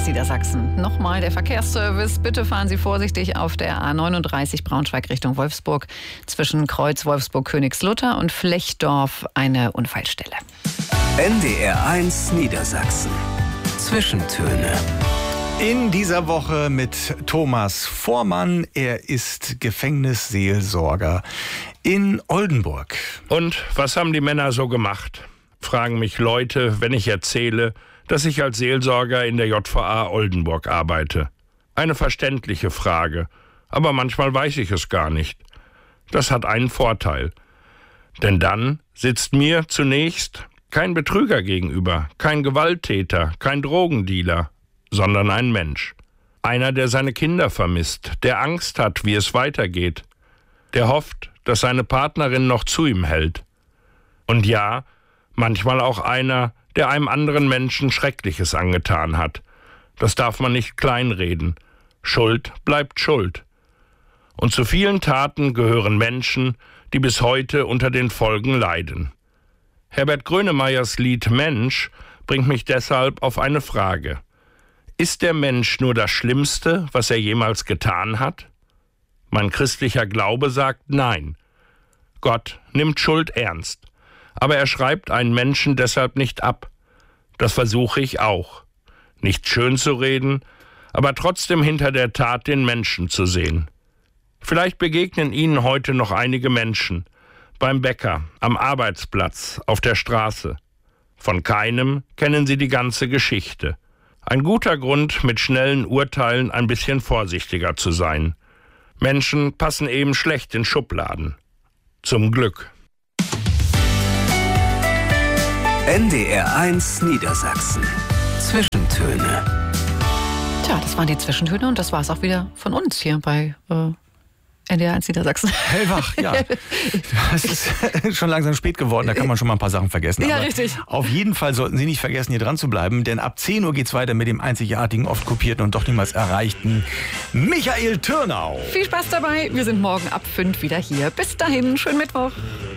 aus Niedersachsen. Nochmal der Verkehrsservice. Bitte fahren Sie vorsichtig auf der A39 Braunschweig Richtung Wolfsburg. Zwischen Kreuz Wolfsburg-Königslutter und Flechdorf eine Unfallstelle. NDR 1 Niedersachsen. Zwischentöne. In dieser Woche mit Thomas Vormann. Er ist Gefängnisseelsorger in Oldenburg. Und was haben die Männer so gemacht? Fragen mich Leute, wenn ich erzähle, dass ich als Seelsorger in der JVA Oldenburg arbeite. Eine verständliche Frage, aber manchmal weiß ich es gar nicht. Das hat einen Vorteil. Denn dann sitzt mir zunächst kein Betrüger gegenüber, kein Gewalttäter, kein Drogendealer, sondern ein Mensch. Einer, der seine Kinder vermisst, der Angst hat, wie es weitergeht, der hofft, dass seine Partnerin noch zu ihm hält. Und ja, manchmal auch einer, der einem anderen Menschen Schreckliches angetan hat. Das darf man nicht kleinreden. Schuld bleibt Schuld. Und zu vielen Taten gehören Menschen, die bis heute unter den Folgen leiden. Herbert Grönemeyers Lied Mensch bringt mich deshalb auf eine Frage. Ist der Mensch nur das Schlimmste, was er jemals getan hat? Mein christlicher Glaube sagt nein. Gott nimmt Schuld ernst. Aber er schreibt einen Menschen deshalb nicht ab. Das versuche ich auch. Nicht schön zu reden, aber trotzdem hinter der Tat den Menschen zu sehen. Vielleicht begegnen Ihnen heute noch einige Menschen. Beim Bäcker, am Arbeitsplatz, auf der Straße. Von keinem kennen Sie die ganze Geschichte. Ein guter Grund, mit schnellen Urteilen ein bisschen vorsichtiger zu sein. Menschen passen eben schlecht in Schubladen. Zum Glück. NDR 1 Niedersachsen. Zwischentöne. Tja, das waren die Zwischentöne und das war es auch wieder von uns hier bei NDR 1 Niedersachsen. Hellwach, ja. Es ist schon langsam spät geworden, da kann man schon mal ein paar Sachen vergessen. Ja, aber richtig. Auf jeden Fall sollten Sie nicht vergessen, hier dran zu bleiben, denn ab 10 Uhr geht's weiter mit dem einzigartigen, oft kopierten und doch niemals erreichten Michael Türnau. Viel Spaß dabei. Wir sind morgen ab 5 wieder hier. Bis dahin, schönen Mittwoch.